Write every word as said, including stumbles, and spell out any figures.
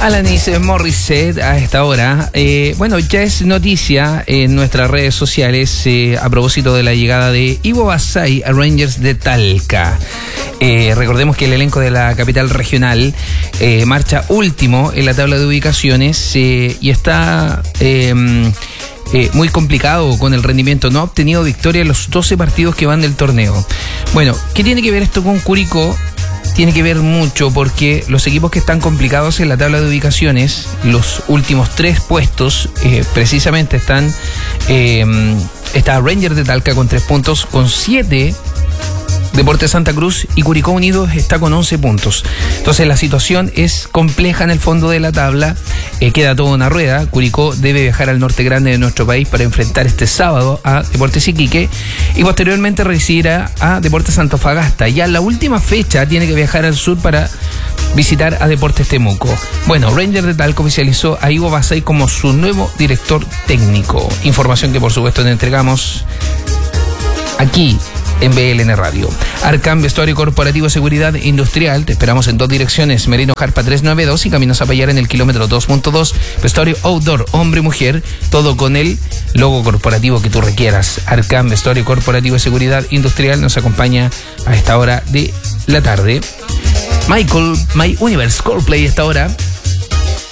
Alanis Morissette a esta hora. Eh, bueno, ya es noticia en nuestras redes sociales eh, a propósito de la llegada de Ivo Basay a Rangers de Talca. Eh, recordemos que el elenco de la capital regional eh, marcha último en la tabla de ubicaciones eh, y está eh, eh, muy complicado con el rendimiento. No ha obtenido victoria en los doce partidos que van del torneo. Bueno, ¿qué tiene que ver esto con Curicó? Tiene que ver mucho porque los equipos que están complicados en la tabla de ubicaciones, los últimos tres puestos, eh, precisamente están, eh, está Rangers de Talca con tres puntos, con siete Deportes Santa Cruz, y Curicó Unidos está con once puntos. Entonces la situación es compleja en el fondo de la tabla, eh, queda toda una rueda. Curicó debe viajar al norte grande de nuestro país para enfrentar este sábado a Deportes Iquique y posteriormente recibirá a Deportes Antofagasta. Ya en la última fecha tiene que viajar al sur para visitar a Deportes Temuco. Bueno, Rangers de Talca oficializó a Ivo Basay como su nuevo director técnico. Información que por supuesto le entregamos aquí en B L N Radio. Arcam, vestuario corporativo, seguridad industrial. Te esperamos en dos direcciones: Merino Jarpa trescientos noventa y dos y Camino Zapallar en el kilómetro dos punto dos. Vestuario outdoor, hombre y mujer, todo con el logo corporativo que tú requieras. Arcam, vestuario corporativo y seguridad industrial, nos acompaña a esta hora de la tarde. Michael, My Universe, Coldplay a esta hora.